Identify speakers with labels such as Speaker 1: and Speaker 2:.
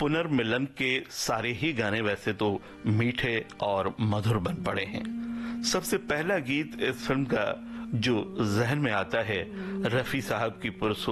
Speaker 1: पुनर्मिलन के सारे ही गाने वैसे तो मीठे और मधुर बन पड़े हैं। सबसे पहला गीत इस फिल्म का जो जहन में आता है, रफी साहब की पुरसो